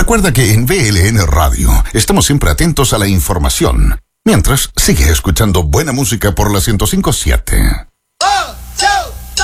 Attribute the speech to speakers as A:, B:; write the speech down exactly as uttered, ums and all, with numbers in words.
A: Recuerda que en V L N Radio estamos siempre atentos a la información. Mientras, sigue escuchando buena música por la ciento cinco punto siete.